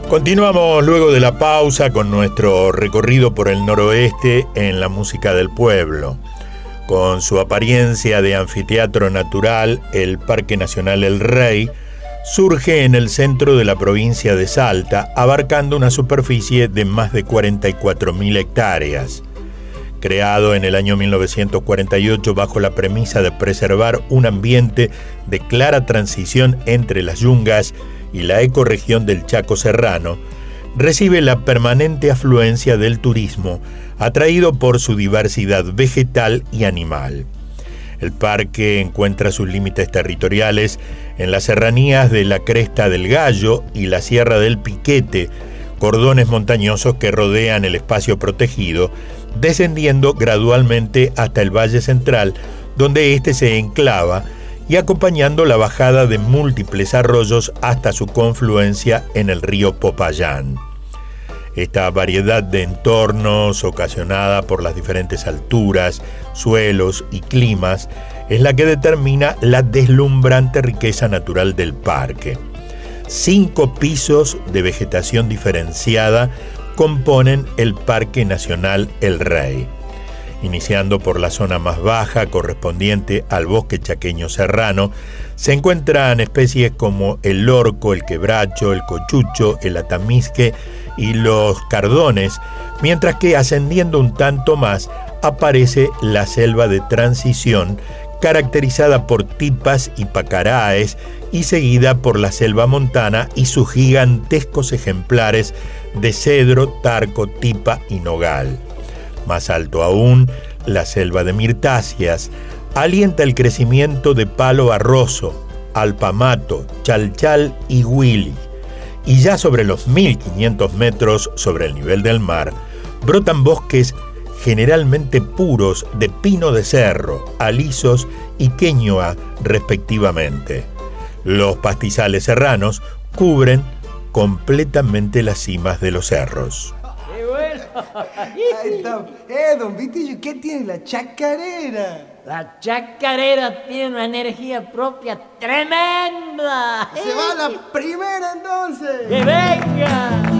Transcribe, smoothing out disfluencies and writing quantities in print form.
Continuamos luego de la pausa con nuestro recorrido por el noroeste en la música del pueblo. Con su apariencia de anfiteatro natural, el Parque Nacional El Rey surge en el centro de la provincia de Salta, abarcando una superficie de más de 44.000 hectáreas. Creado en el año 1948 bajo la premisa de preservar un ambiente de clara transición entre las yungas y la ecorregión del Chaco Serrano, recibe la permanente afluencia del turismo, atraído por su diversidad vegetal y animal. El parque encuentra sus límites territoriales en las serranías de la Cresta del Gallo y la Sierra del Piquete, cordones montañosos que rodean el espacio protegido, descendiendo gradualmente hasta el Valle Central, donde éste se enclava, y acompañando la bajada de múltiples arroyos hasta su confluencia en el río Popayán. Esta variedad de entornos, ocasionada por las diferentes alturas, suelos y climas, es la que determina la deslumbrante riqueza natural del parque. 5 pisos de vegetación diferenciada componen el Parque Nacional El Rey, iniciando por la zona más baja correspondiente al bosque chaqueño serrano. Se encuentran especies como el lorco, el quebracho, el cochucho, el atamisque y los cardones, mientras que ascendiendo un tanto más aparece la selva de transición, caracterizada por tipas y pacaraes, y seguida por la selva montana y sus gigantescos ejemplares de cedro, tarco, tipa y nogal. Más alto aún, la selva de mirtáceas alienta el crecimiento de palo barroso, alpamato, chalchal y huili. Y ya sobre los 1.500 metros sobre el nivel del mar, brotan bosques generalmente puros de pino de cerro, alisos y queñoa respectivamente. Los pastizales serranos cubren completamente las cimas de los cerros. ¡Qué bueno! Ahí está. Don Vitillo, ¿qué tiene la chacarera? La chacarera tiene una energía propia tremenda. Se va la primera entonces. ¡Que venga!